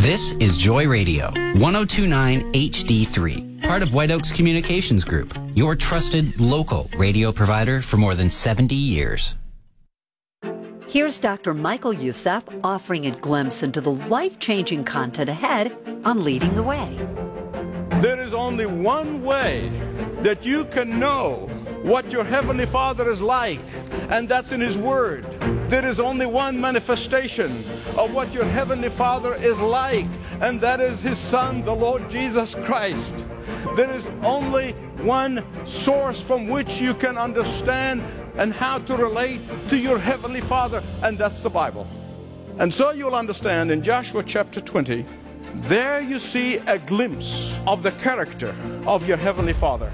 This is Joy Radio, 1029 HD3, part of White Oaks Communications Group, your trusted local radio provider for more than 70 years. Here's Dr. Michael Youssef offering a glimpse into the life-changing content ahead on Leading the Way. There is only one way that you can know what your Heavenly Father is like, and that's in His Word. There is only one manifestation of what your Heavenly Father is like, and that is His Son, the Lord Jesus Christ. There is only one source from which you can understand and how to relate to your Heavenly Father, and that's the Bible. And so you'll understand in Joshua chapter 20, there you see a glimpse of the character of your Heavenly Father.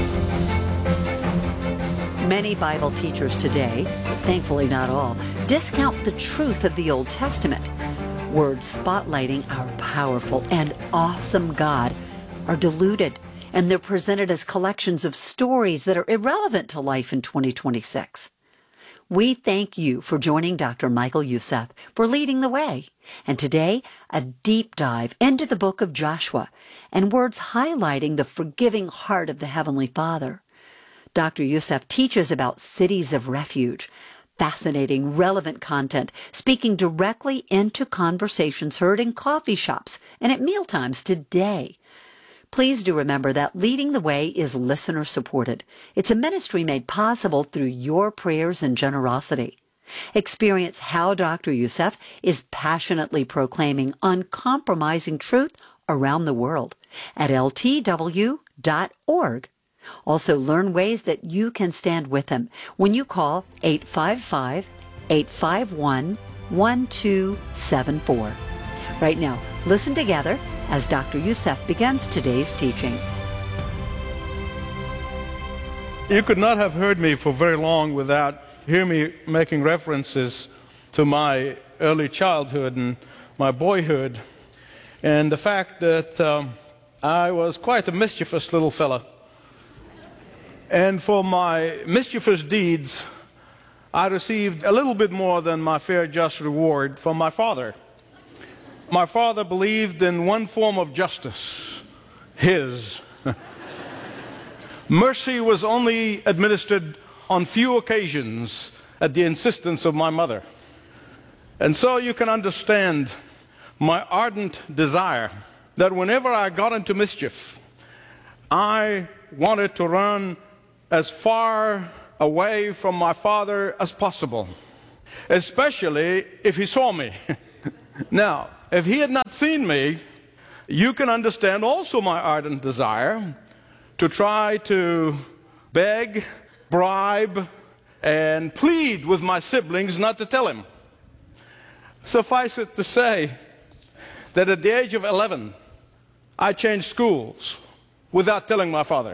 Many Bible teachers today, thankfully not all, discount the truth of the Old Testament. Words spotlighting our powerful and awesome God are diluted, and they're presented as collections of stories that are irrelevant to life in 2026. We thank you for joining Dr. Michael Youssef for Leading the Way. And today, a deep dive into the book of Joshua and words highlighting the forgiving heart of the Heavenly Father. Dr. Youssef teaches about cities of refuge, fascinating, relevant content, speaking directly into conversations heard in coffee shops and at mealtimes today. Please do remember that Leading the Way is listener-supported. It's a ministry made possible through your prayers and generosity. Experience how Dr. Youssef is passionately proclaiming uncompromising truth around the world at ltw.org. Also, learn ways that you can stand with him when you call 855-851-1274. Right now, listen together as Dr. Youssef begins today's teaching. You could not have heard me for very long without hearing me making references to my early childhood and my boyhood, and the fact that I was quite a mischievous little fella. And for my mischievous deeds, I received a little bit more than my fair just reward from my father. My father believed in one form of justice, his. Mercy was only administered on few occasions at the insistence of my mother. And so you can understand my ardent desire that whenever I got into mischief, I wanted to run as far away from my father as possible, especially if he saw me. Now, if he had not seen me, you can understand also my ardent desire to try to beg, bribe, and plead with my siblings not to tell him. Suffice it to say that at the age of 11, I changed schools without telling my father.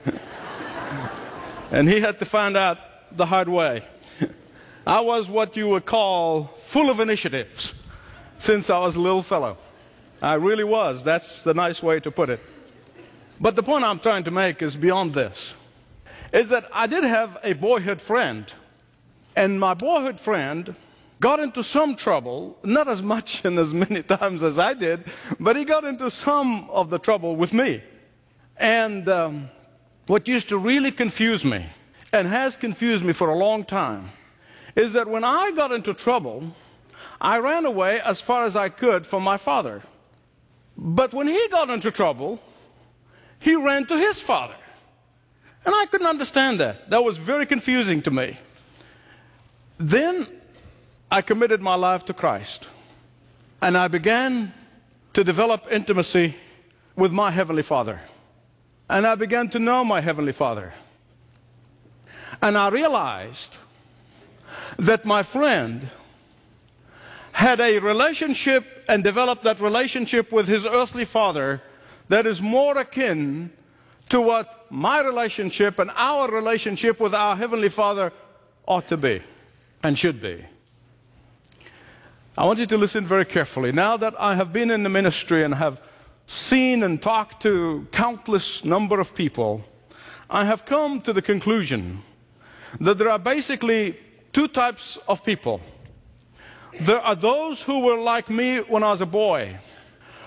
And he had to find out the hard way. I was what you would call full of initiatives since I was a little fellow. I really was. That's the nice way to put it. But the point I'm trying to make is beyond this, is that I did have a boyhood friend. And my boyhood friend got into some trouble, not as much and as many times as I did, but he got into some of the trouble with me. And what used to really confuse me, and has confused me for a long time, is that when I got into trouble, I ran away as far as I could from my father. But when he got into trouble, he ran to his father. And I couldn't understand that. That was very confusing to me. Then I committed my life to Christ. And I began to develop intimacy with my Heavenly Father. And I began to know my Heavenly Father. And I realized that my friend had a relationship and developed that relationship with his earthly father that is more akin to what my relationship and our relationship with our Heavenly Father ought to be and should be. I want you to listen very carefully. Now that I have been in the ministry and have seen and talked to countless number of people, I have come to the conclusion that there are basically two types of people. There are those who were like me when I was a boy,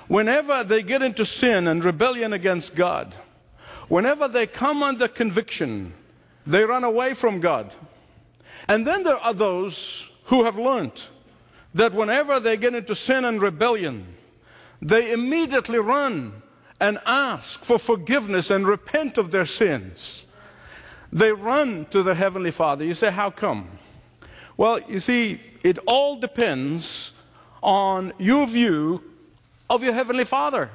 whenever they get into sin and rebellion against God, whenever they come under conviction, they run away from God. And then there are those who have learned that whenever they get into sin and rebellion, they immediately run and ask for forgiveness and repent of their sins. They run to their Heavenly Father. You say, how come? Well, you see, it all depends on your view of your Heavenly Father.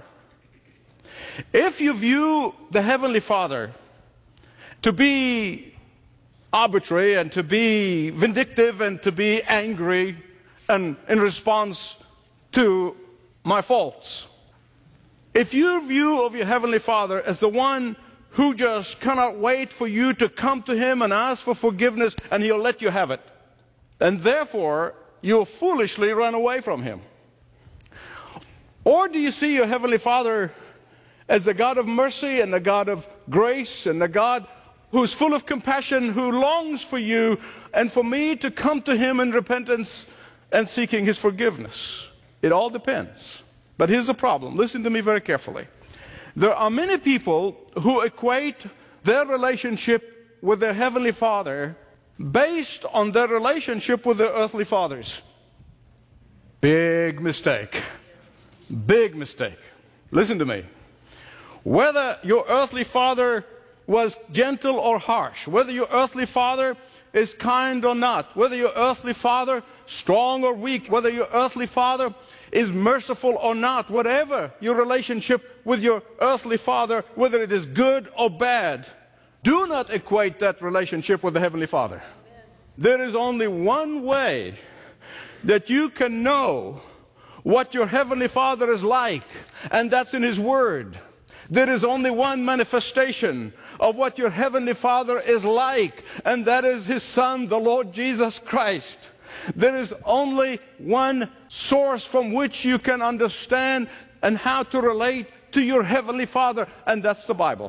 If you view the Heavenly Father to be arbitrary and to be vindictive and to be angry and in response to my faults, if your view of your Heavenly Father as the one who just cannot wait for you to come to Him and ask for forgiveness and He'll let you have it, and therefore you'll foolishly run away from Him. Or do you see your Heavenly Father as the God of mercy and the God of grace and the God who's full of compassion, who longs for you and for me to come to Him in repentance and seeking His forgiveness? It all depends. But here's the problem. Listen to me very carefully. There are many people who equate their relationship with their Heavenly Father based on their relationship with their earthly fathers. Big mistake. Big mistake. Listen to me. Whether your earthly father was gentle or harsh, whether your earthly father is kind or not, whether your earthly father strong or weak, whether your earthly father is merciful or not, whatever your relationship with your earthly father, whether it is good or bad, do not equate that relationship with the Heavenly Father. There is only one way that you can know what your Heavenly Father is like, and that's in His Word. There is only one manifestation of what your Heavenly Father is like, and that is His Son, the Lord Jesus Christ. There is only one source from which you can understand and how to relate to your Heavenly Father, and that's the Bible.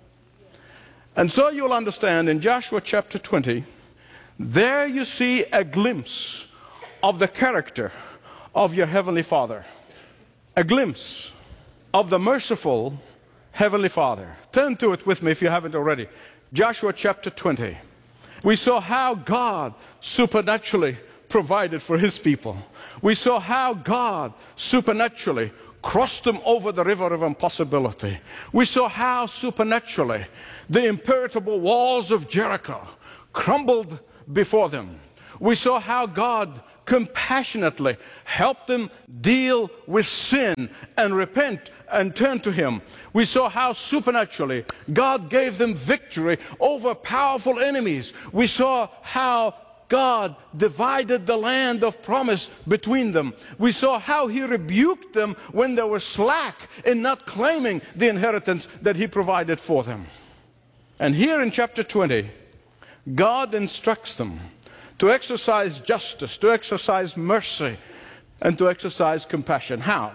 And so you'll understand in Joshua chapter 20, there you see a glimpse of the character of your Heavenly Father. A glimpse of the merciful Heavenly Father. Turn to it with me if you haven't already. Joshua chapter 20. We saw how God supernaturally provided for His people. We saw how God supernaturally crossed them over the river of impossibility. We saw how supernaturally the impenetrable walls of Jericho crumbled before them. We saw how God compassionately helped them deal with sin and repent and turn to Him. We saw how supernaturally God gave them victory over powerful enemies. We saw how God divided the land of promise between them. We saw how He rebuked them when they were slack in not claiming the inheritance that He provided for them. And here in chapter 20, God instructs them to exercise justice, to exercise mercy, and to exercise compassion. How?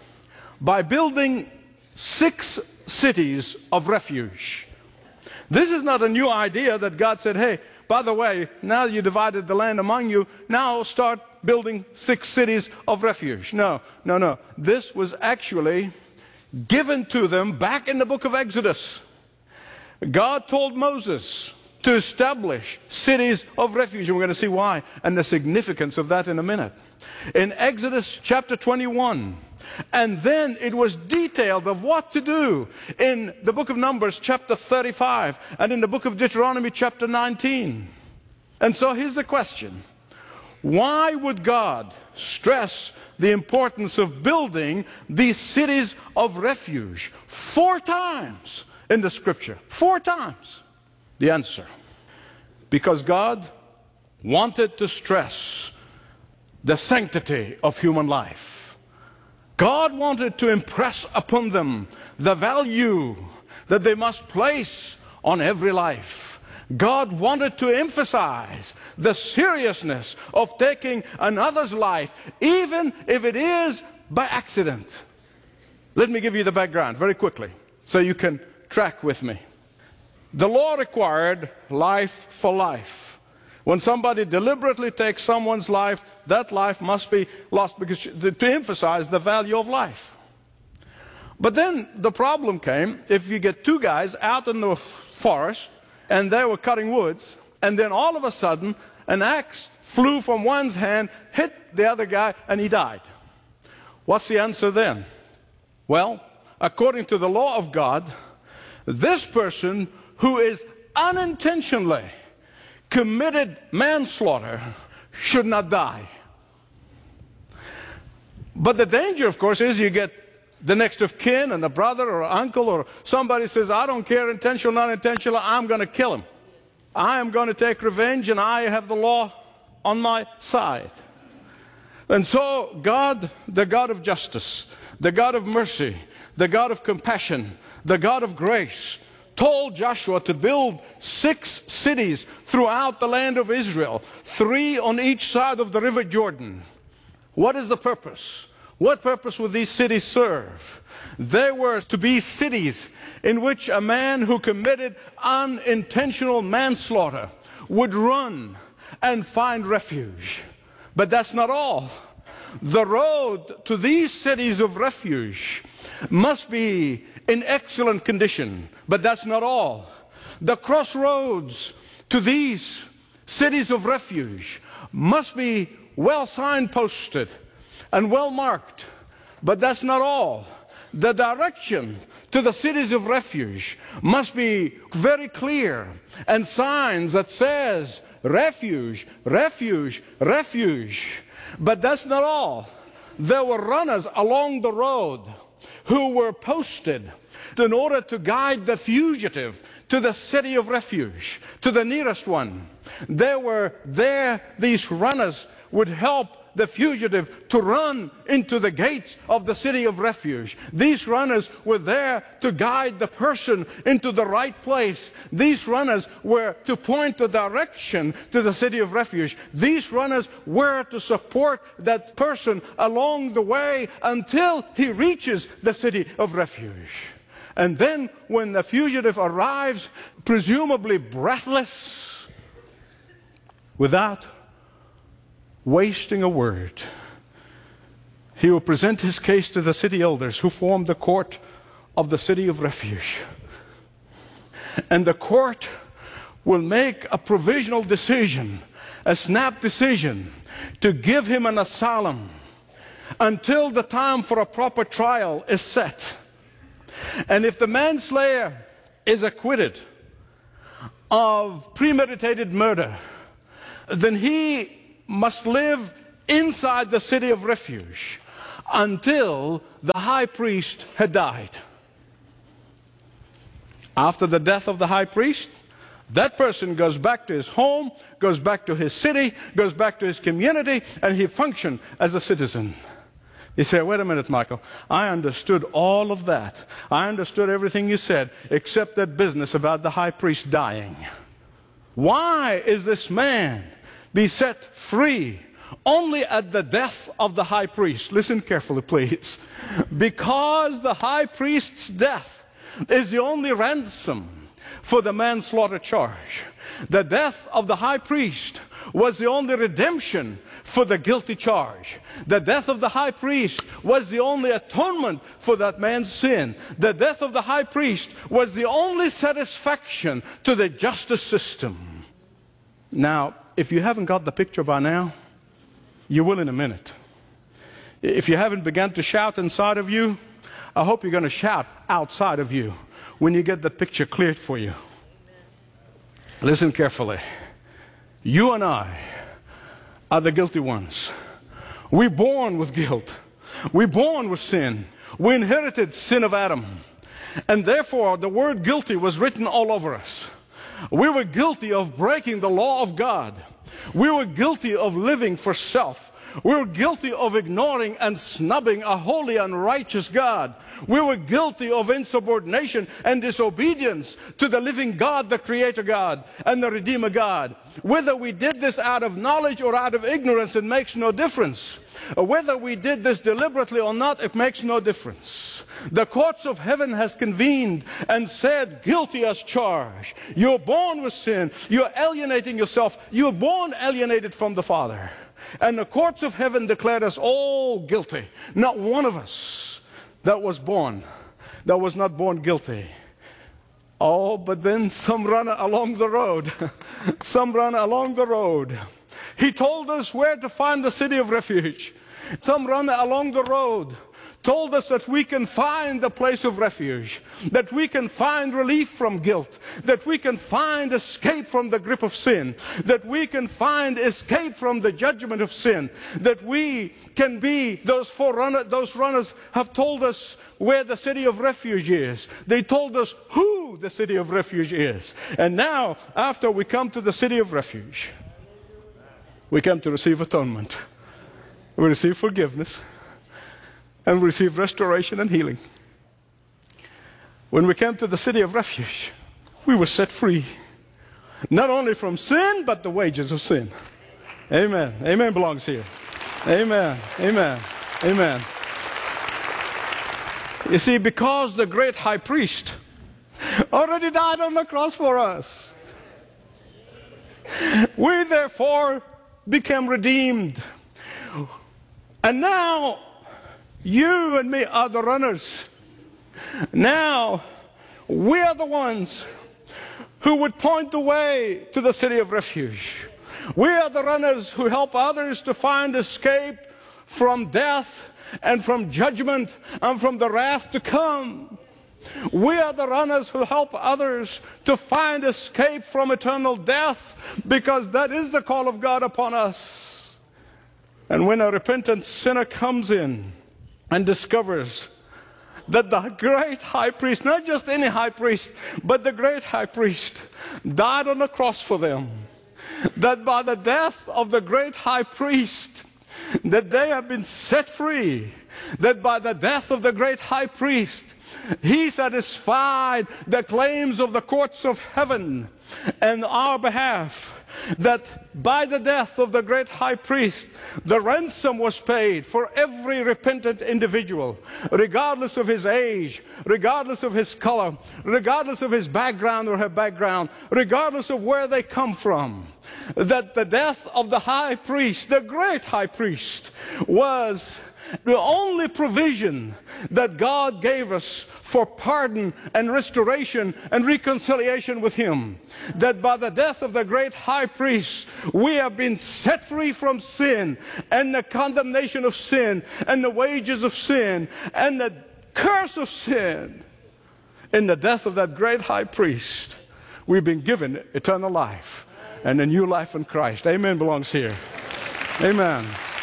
By building 6 cities of refuge. This is not a new idea that God said, hey, by the way, now you divided the land among you, now start building 6 cities of refuge. No, no, no. This was actually given to them back in the book of Exodus. God told Moses to establish cities of refuge, and we're going to see why and the significance of that in a minute. In Exodus chapter 21, and then it was detailed of what to do in the book of Numbers chapter 35 and in the book of Deuteronomy chapter 19. And so here's the question. Why would God stress the importance of building these cities of refuge 4 times in the scripture? 4 times. The answer. Because God wanted to stress the sanctity of human life. God wanted to impress upon them the value that they must place on every life. God wanted to emphasize the seriousness of taking another's life, even if it is by accident. Let me give you the background very quickly so you can track with me. The law required life for life. When somebody deliberately takes someone's life, that life must be lost, because to emphasize the value of life. But then the problem came if you get two guys out in the forest and they were cutting woods, and then all of a sudden an axe flew from one's hand, hit the other guy, and he died. What's the answer then? Well, according to the law of God, this person who is unintentionally committed manslaughter should not die. But the danger, of course, is you get the next of kin and a brother or uncle or somebody says, I don't care, intentional, not intentional, I'm going to kill him. I am going to take revenge, and I have the law on my side. And so God, the God of justice, the God of mercy, the God of compassion, the God of grace, told Joshua to build 6 cities throughout the land of Israel, 3 on each side of the river Jordan. What is the purpose? What purpose would these cities serve? They were to be cities in which a man who committed unintentional manslaughter would run and find refuge. But that's not all. The road to these cities of refuge must be in excellent condition. But that's not all. The crossroads to these cities of refuge must be well signposted and well marked. But that's not all. The direction to the cities of refuge must be very clear, and signs that says refuge, refuge, refuge. But that's not all. There were runners along the road who were posted in order to guide the fugitive to the city of refuge, to the nearest one. They were there, these runners would help the fugitive to run into the gates of the city of refuge. These runners were there to guide the person into the right place. These runners were to point the direction to the city of refuge. These runners were to support that person along the way until he reaches the city of refuge. And then when the fugitive arrives, presumably breathless, without wasting a word, he will present his case to the city elders who form the court of the city of refuge. And the court will make a provisional decision, a snap decision, to give him an asylum until the time for a proper trial is set. And if the manslayer is acquitted of premeditated murder, then he must live inside the city of refuge until the high priest had died. After the death of the high priest, that person goes back to his home, goes back to his city, goes back to his community, and he functions as a citizen. You say, wait a minute, Michael, I understood all of that. I understood everything you said, except that business about the high priest dying. Why is this man be set free only at the death of the high priest? Listen carefully, please. Because the high priest's death is the only ransom for the manslaughter charge. The death of the high priest was the only redemption for the guilty charge. The death of the high priest was the only atonement for that man's sin. The death of the high priest was the only satisfaction to the justice system. Now, if you haven't got the picture by now, you will in a minute. If you haven't begun to shout inside of you, I hope you're going to shout outside of you when you get the picture cleared for you. Listen carefully. You and I are the guilty ones. We're born with guilt. We're born with sin. We inherited sin of Adam. And therefore, the word guilty was written all over us. We were guilty of breaking the law of God. We were guilty of living for self. We were guilty of ignoring and snubbing a holy and righteous God. We were guilty of insubordination and disobedience to the living God, the Creator God, and the Redeemer God. Whether we did this out of knowledge or out of ignorance, it makes no difference. Whether we did this deliberately or not, it makes no difference. The courts of heaven has convened and said, guilty as charged. You're born with sin. You're alienating yourself. You're born alienated from the Father. And the courts of heaven declared us all guilty. Not one of us that was born that was not born guilty. Oh, but then some runner along the road, he told us where to find the city of refuge. Some runner along the road told us that we can find the place of refuge, that we can find relief from guilt, that we can find escape from the grip of sin, that we can find escape from the judgment of sin, that we can be those runners have told us where the city of refuge is. They told us who the city of refuge is. And now, after we come to the city of refuge, we come to receive atonement. We receive forgiveness. And we receive restoration and healing. When we came to the city of refuge, we were set free. Not only from sin, but the wages of sin. Amen. Amen belongs here. Amen. Amen. Amen. You see, because the great high priest already died on the cross for us, we therefore became redeemed. And now, you and me are the runners. Now, we are the ones who would point the way to the city of refuge. We are the runners who help others to find escape from death and from judgment and from the wrath to come. We are the runners who help others to find escape from eternal death, because that is the call of God upon us. And when a repentant sinner comes in and discovers that the great high priest, not just any high priest, but the great high priest, died on the cross for them, that by the death of the great high priest, that they have been set free, that by the death of the great high priest, he satisfied the claims of the courts of heaven on our behalf, that by the death of the great high priest, the ransom was paid for every repentant individual, regardless of his age, regardless of his color, regardless of his background or her background, regardless of where they come from. That the death of the high priest, the great high priest, was the only provision that God gave us for pardon and restoration and reconciliation with Him. That by the death of the great high priest, we have been set free from sin and the condemnation of sin and the wages of sin and the curse of sin. In the death of that great high priest, we've been given eternal life and a new life in Christ. Amen belongs here. Amen.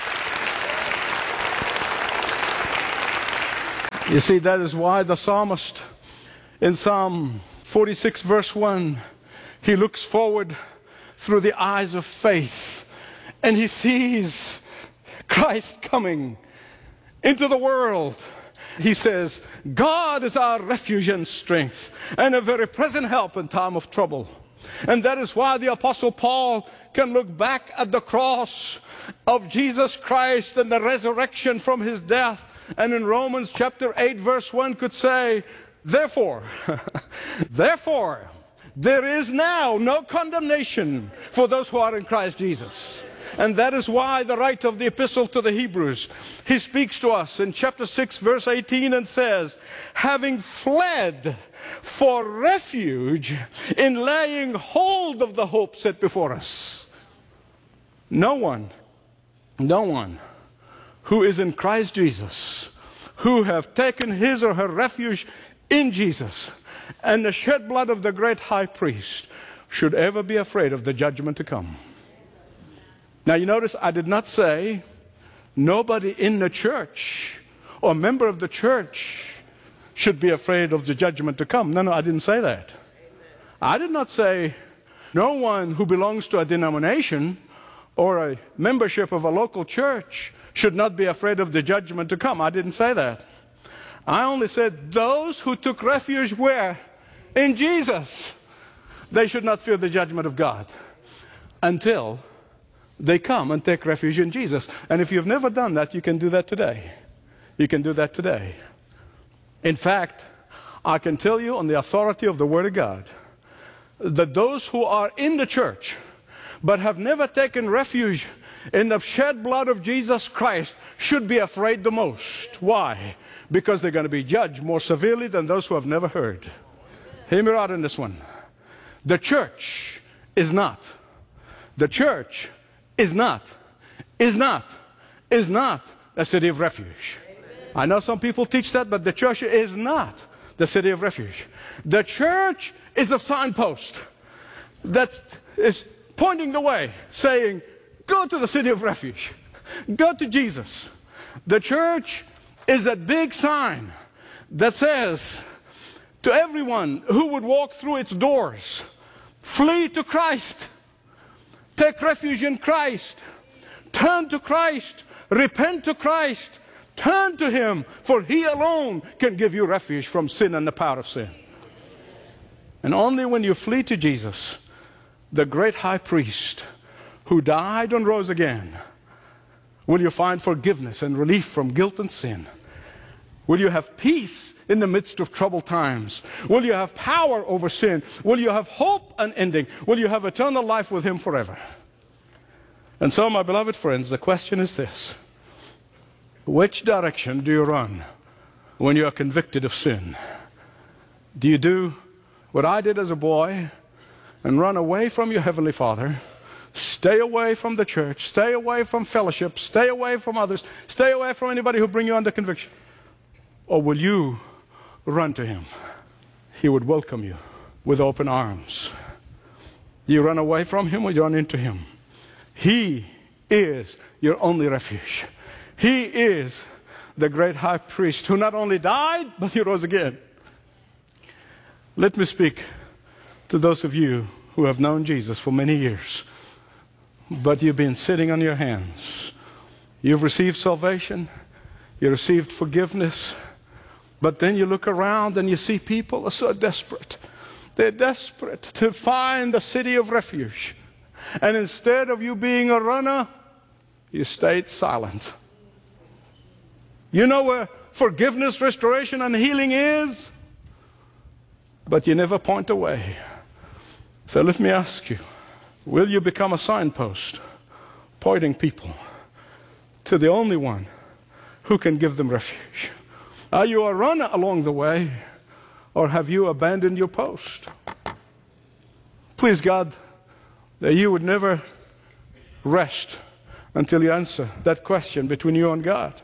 You see, that is why the psalmist in Psalm 46 verse 1, he looks forward through the eyes of faith and he sees Christ coming into the world. He says, God is our refuge and strength and a very present help in time of trouble. And that is why the Apostle Paul can look back at the cross of Jesus Christ and the resurrection from His death. And in Romans chapter 8 verse 1 could say, therefore, there is now no condemnation for those who are in Christ Jesus. And that is why the writer of the epistle to the Hebrews, he speaks to us in chapter 6 verse 18 and says, having fled for refuge in laying hold of the hope set before us. No one who is in Christ Jesus, who have taken his or her refuge in Jesus and the shed blood of the great high priest, should ever be afraid of the judgment to come. Now you notice I did not say nobody in the church or member of the church should be afraid of the judgment to come. No, I didn't say that. I did not say no one who belongs to a denomination or a membership of a local church should not be afraid of the judgment to come. I didn't say that. I only said those who took refuge where? In Jesus. They should not fear the judgment of God until they come and take refuge in Jesus. And if you've never done that, you can do that today. You can do that today. In fact, I can tell you on the authority of the Word of God that those who are in the church but have never taken refuge in the shed blood of Jesus Christ should be afraid the most. Why? Because they're going to be judged more severely than those who have never heard. Hear me out in this one. The church is not a city of refuge. I know some people teach that, but the church is not the city of refuge. The church is a signpost that is pointing the way, saying, go to the city of refuge. Go to Jesus. The church is a big sign that says to everyone who would walk through its doors, flee to Christ. Take refuge in Christ. Turn to Christ. Repent to Christ. Turn to Him, for He alone can give you refuge from sin and the power of sin. And only when you flee to Jesus, the great high priest who died and rose again, will you find forgiveness and relief from guilt and sin. Will you have peace in the midst of troubled times? Will you have power over sin? Will you have hope unending? Will you have eternal life with Him forever? And so, my beloved friends, the question is this. Which direction do you run when you are convicted of sin? Do you do what I did as a boy and run away from your Heavenly Father, stay away from the church, stay away from fellowship, stay away from others, stay away from anybody who bring you under conviction? Or will you run to Him? He would welcome you with open arms. Do you run away from Him or you run into Him? He is your only refuge. He is the great high priest who not only died, but He rose again. Let me speak to those of you who have known Jesus for many years, but you've been sitting on your hands. You've received salvation. You received forgiveness. But then you look around and you see people are so desperate. They're desperate to find the city of refuge. And instead of you being a runner, you stayed silent. You know where forgiveness, restoration, and healing is, but you never point away. So let me ask you, will you become a signpost pointing people to the only one who can give them refuge? Are you a runner along the way, or have you abandoned your post? Please God, that you would never rest until you answer that question between you and God.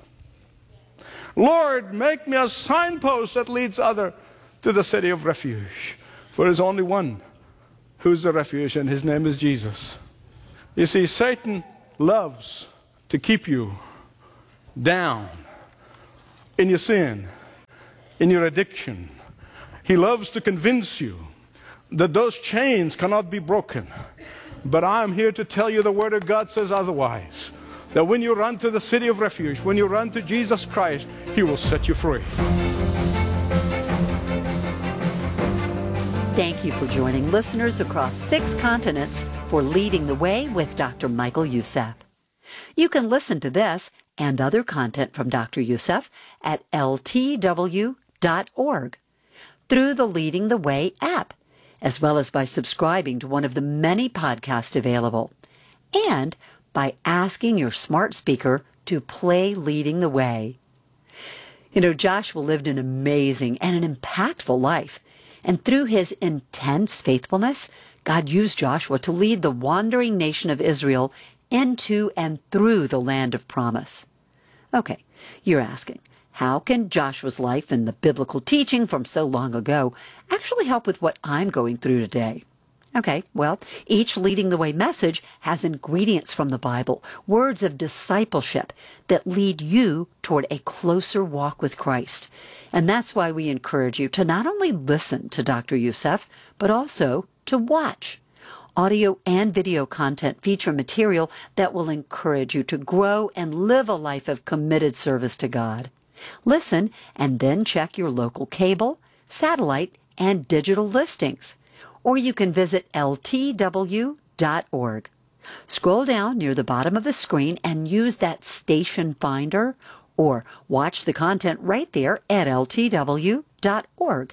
Lord, make me a signpost that leads others to the city of refuge. For there is only one who's the refuge, and His name is Jesus. You see, Satan loves to keep you down in your sin, in your addiction. He loves to convince you that those chains cannot be broken. But I am here to tell you the Word of God says otherwise. That when you run to the city of refuge, when you run to Jesus Christ, He will set you free. Thank you for joining listeners across 6 continents for Leading the Way with Dr. Michael Youssef. You can listen to this and other content from Dr. Youssef at ltw.org through the Leading the Way app, as well as by subscribing to one of the many podcasts available, and by asking your smart speaker to play Leading the Way. You know, Joshua lived an amazing and an impactful life, and through his intense faithfulness, God used Joshua to lead the wandering nation of Israel into and through the land of promise. Okay, you're asking, how can Joshua's life and the biblical teaching from so long ago actually help with what I'm going through today? Okay, well, each Leading the Way message has ingredients from the Bible, words of discipleship that lead you toward a closer walk with Christ. And that's why we encourage you to not only listen to Dr. Youssef, but also to watch. Audio and video content feature material that will encourage you to grow and live a life of committed service to God. Listen and then check your local cable, satellite, and digital listings. Or you can visit ltw.org. Scroll down near the bottom of the screen and use that station finder, or watch the content right there at ltw.org.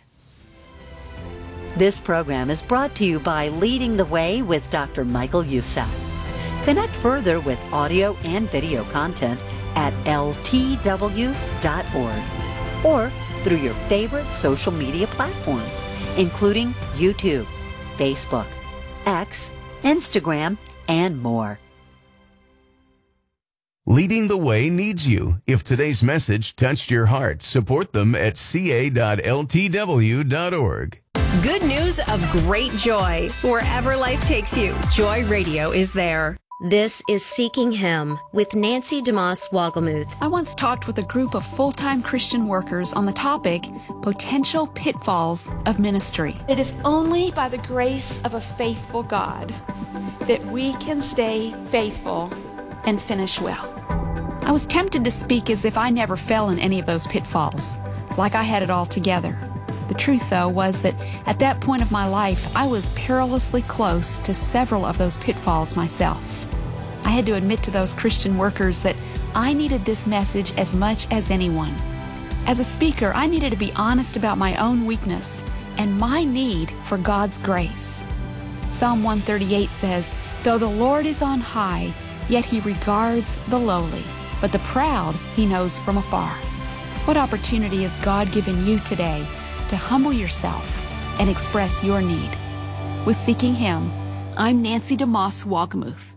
This program is brought to you by Leading the Way with Dr. Michael Youssef. Connect further with audio and video content at ltw.org or through your favorite social media platform, including YouTube, Facebook, X, Instagram, and more. Leading the Way needs you. If today's message touched your heart, support them at ca.ltw.org. Good news of great joy. Wherever life takes you, Joy Radio is there. This is Seeking Him with Nancy DeMoss Wogelmuth. I once talked with a group of full-time Christian workers on the topic, potential pitfalls of ministry. It is only by the grace of a faithful God that we can stay faithful and finish well. I was tempted to speak as if I never fell in any of those pitfalls, like I had it all together. The truth, though, was that at that point of my life, I was perilously close to several of those pitfalls myself. I had to admit to those Christian workers that I needed this message as much as anyone. As a speaker, I needed to be honest about my own weakness and my need for God's grace. Psalm 138 says, "Though the Lord is on high, yet he regards the lowly, but the proud he knows from afar." What opportunity has God given you today to humble yourself and express your need? With Seeking Him, I'm Nancy DeMoss Wogelmuth.